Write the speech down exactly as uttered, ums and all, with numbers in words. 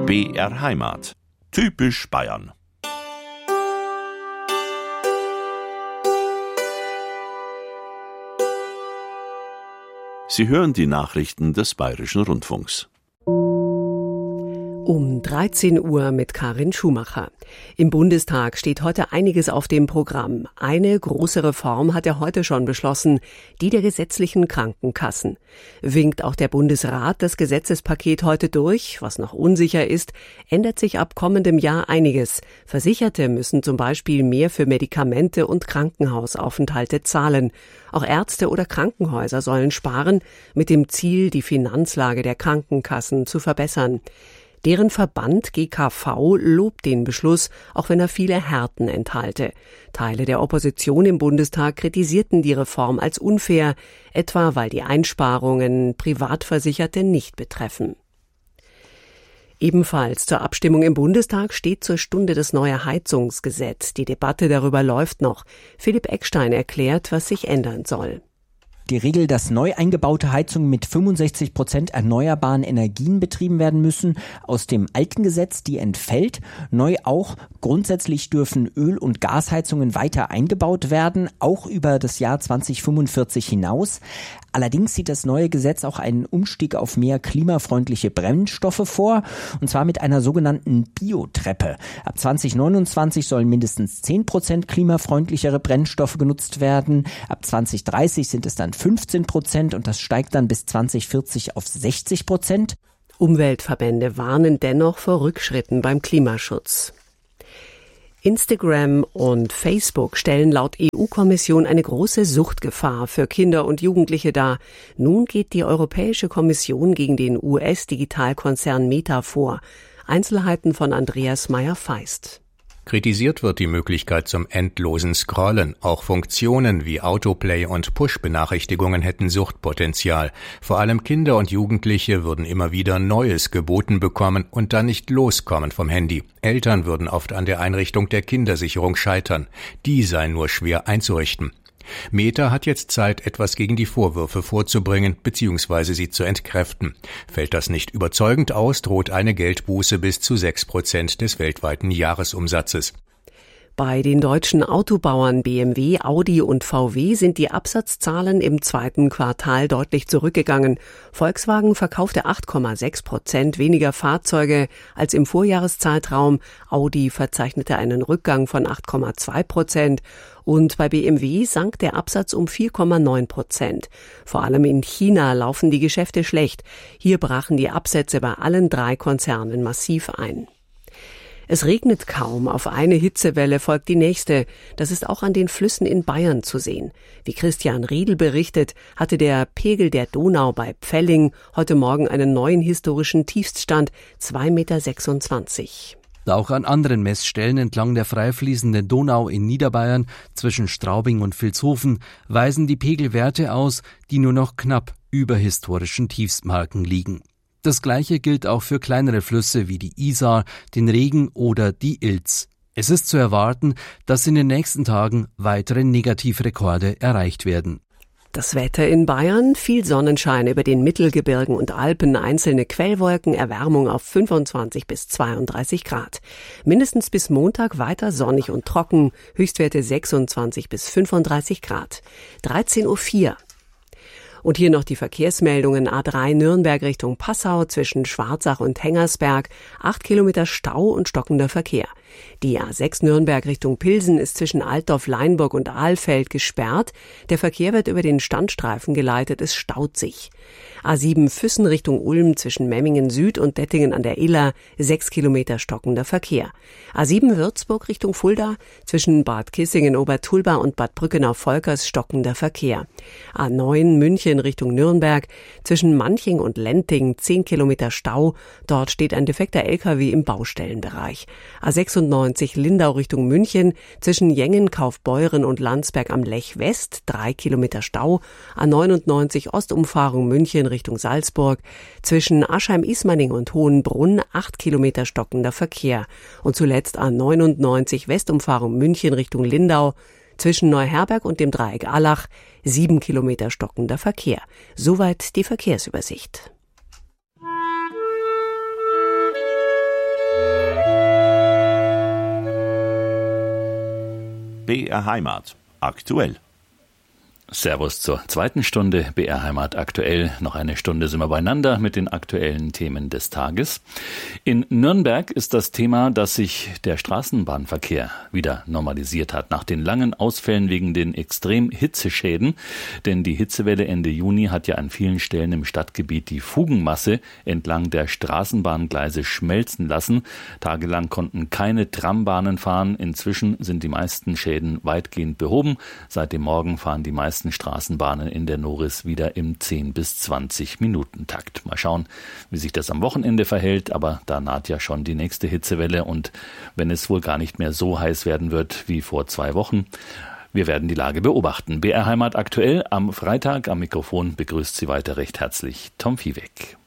B R Heimat. Typisch Bayern. Sie hören die Nachrichten des Bayerischen Rundfunks. Um dreizehn Uhr mit Karin Schumacher. Im Bundestag steht heute einiges auf dem Programm. Eine große Reform hat er heute schon beschlossen, die der gesetzlichen Krankenkassen. Winkt auch der Bundesrat das Gesetzespaket heute durch, was noch unsicher ist, ändert sich ab kommendem Jahr einiges. Versicherte müssen zum Beispiel mehr für Medikamente und Krankenhausaufenthalte zahlen. Auch Ärzte oder Krankenhäuser sollen sparen, mit dem Ziel, die Finanzlage der Krankenkassen zu verbessern. Deren Verband G K V lobt den Beschluss, auch wenn er viele Härten enthalte. Teile der Opposition im Bundestag kritisierten die Reform als unfair, etwa weil die Einsparungen Privatversicherte nicht betreffen. Ebenfalls zur Abstimmung im Bundestag steht zur Stunde das neue Heizungsgesetz. Die Debatte darüber läuft noch. Philipp Eckstein erklärt, was sich ändern soll. Die Regel, dass neu eingebaute Heizungen mit fünfundsechzig Prozent erneuerbaren Energien betrieben werden müssen, aus dem alten Gesetz, die entfällt. Neu auch, grundsätzlich dürfen Öl- und Gasheizungen weiter eingebaut werden, auch über das Jahr zweitausendfünfundvierzig hinaus. Allerdings sieht das neue Gesetz auch einen Umstieg auf mehr klimafreundliche Brennstoffe vor, und zwar mit einer sogenannten Biotreppe. Ab zweitausendneunundzwanzig sollen mindestens zehn Prozent klimafreundlichere Brennstoffe genutzt werden. Ab zweitausenddreißig sind es dann fünfzehn Prozent und das steigt dann bis zweitausendvierzig auf sechzig Prozent. Umweltverbände warnen dennoch vor Rückschritten beim Klimaschutz. Instagram und Facebook stellen laut E U-Kommission eine große Suchtgefahr für Kinder und Jugendliche dar. Nun geht die Europäische Kommission gegen den U S-Digitalkonzern Meta vor. Einzelheiten von Andreas Meyer-Feist. Kritisiert wird die Möglichkeit zum endlosen Scrollen. Auch Funktionen wie Autoplay und Push-Benachrichtigungen hätten Suchtpotenzial. Vor allem Kinder und Jugendliche würden immer wieder Neues geboten bekommen und dann nicht loskommen vom Handy. Eltern würden oft an der Einrichtung der Kindersicherung scheitern. Die sei nur schwer einzurichten. Meta hat jetzt Zeit, etwas gegen die Vorwürfe vorzubringen bzw. sie zu entkräften. Fällt das nicht überzeugend aus, droht eine Geldbuße bis zu sechs Prozent des weltweiten Jahresumsatzes. Bei den deutschen Autobauern B M W, Audi und V W sind die Absatzzahlen im zweiten Quartal deutlich zurückgegangen. Volkswagen verkaufte acht Komma sechs Prozent weniger Fahrzeuge als im Vorjahreszeitraum. Audi verzeichnete einen Rückgang von acht Komma zwei Prozent. Und bei B M W sank der Absatz um vier Komma neun Prozent. Vor allem in China laufen die Geschäfte schlecht. Hier brachen die Absätze bei allen drei Konzernen massiv ein. Es regnet kaum, auf eine Hitzewelle folgt die nächste. Das ist auch an den Flüssen in Bayern zu sehen. Wie Christian Riedl berichtet, hatte der Pegel der Donau bei Pfelling heute Morgen einen neuen historischen Tiefststand, zwei Komma sechsundzwanzig Meter. Auch an anderen Messstellen entlang der freifließenden Donau in Niederbayern zwischen Straubing und Vilshofen weisen die Pegelwerte aus, die nur noch knapp über historischen Tiefstmarken liegen. Das Gleiche gilt auch für kleinere Flüsse wie die Isar, den Regen oder die Ilz. Es ist zu erwarten, dass in den nächsten Tagen weitere Negativrekorde erreicht werden. Das Wetter in Bayern, viel Sonnenschein über den Mittelgebirgen und Alpen, einzelne Quellwolken, Erwärmung auf fünfundzwanzig bis zweiunddreißig Grad. Mindestens bis Montag weiter sonnig und trocken, Höchstwerte sechsundzwanzig bis fünfunddreißig Grad. dreizehn Uhr vier. Und hier noch die Verkehrsmeldungen. A drei Nürnberg Richtung Passau zwischen Schwarzach und Hengersberg. Acht Kilometer Stau und stockender Verkehr. Die A sechs Nürnberg Richtung Pilsen ist zwischen Altdorf, Leinburg und Ahlfeld gesperrt. Der Verkehr wird über den Standstreifen geleitet. Es staut sich. A sieben Füssen Richtung Ulm zwischen Memmingen Süd und Dettingen an der Iller. Sechs Kilometer stockender Verkehr. A sieben Würzburg Richtung Fulda zwischen Bad Kissingen, Obertulba und Bad Brückenau-Volkers stockender Verkehr. A neun München Richtung Nürnberg zwischen Manching und Lenting zehn Kilometer Stau. Dort steht ein defekter L K W im Baustellenbereich. A sechsundneunzig Lindau Richtung München zwischen Jengen, Kaufbeuren und Landsberg am Lech West drei Kilometer Stau. A neunundneunzig Ostumfahrung München Richtung Salzburg zwischen Aschheim-Ismaning und Hohenbrunn acht Kilometer stockender Verkehr. Und zuletzt A neunundneunzig Westumfahrung München Richtung Lindau zwischen Neuherberg und dem Dreieck Allach sieben Kilometer stockender Verkehr. Soweit die Verkehrsübersicht. B R Heimat aktuell. Servus zur zweiten Stunde B R Heimat aktuell. Noch eine Stunde sind wir beieinander mit den aktuellen Themen des Tages. In Nürnberg ist das Thema, dass sich der Straßenbahnverkehr wieder normalisiert hat nach den langen Ausfällen wegen den extremen Hitzeschäden. Denn die Hitzewelle Ende Juni hat ja an vielen Stellen im Stadtgebiet die Fugenmasse entlang der Straßenbahngleise schmelzen lassen. Tagelang konnten keine Trambahnen fahren. Inzwischen sind die meisten Schäden weitgehend behoben. Seit dem Morgen fahren die meisten Straßenbahnen in der Noris wieder im zehn bis zwanzig Minuten Takt. Mal schauen, wie sich das am Wochenende verhält, aber da naht ja schon die nächste Hitzewelle und wenn es wohl gar nicht mehr so heiß werden wird wie vor zwei Wochen, wir werden die Lage beobachten. B R Heimat aktuell am Freitag. Am Mikrofon begrüßt Sie weiter recht herzlich Tom Viehweg.